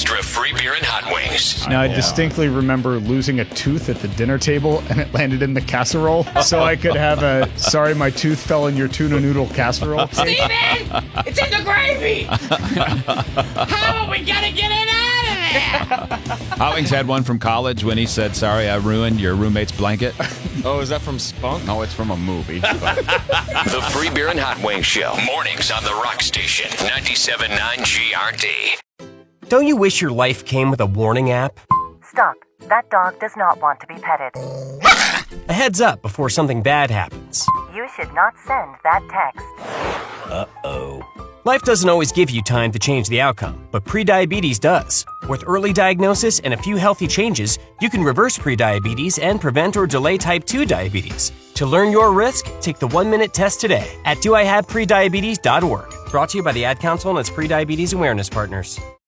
extra free beer and hot wings. Now, I distinctly remember losing a tooth at the dinner table, and it landed in the casserole, so I could have a, sorry, my tooth fell in your tuna noodle casserole. Steven! It's in the gravy! How are we gonna get it out of there? Hot Wings had one from college when he said, sorry, I ruined your roommate's blanket. Oh, is that from Spunk? No, it's from a movie. The Free Beer and Hot Wings Show. Mornings on the Rock Station. 97.9 GRD. Don't you wish your life came with a warning app? Stop. That dog does not want to be petted. A heads up before something bad happens. You should not send that text. Uh-oh. Life doesn't always give you time to change the outcome, but prediabetes does. With early diagnosis and a few healthy changes, you can reverse prediabetes and prevent or delay type 2 diabetes. To learn your risk, take the 1-minute test today at doihaveprediabetes.org. Brought to you by the Ad Council and its prediabetes awareness partners.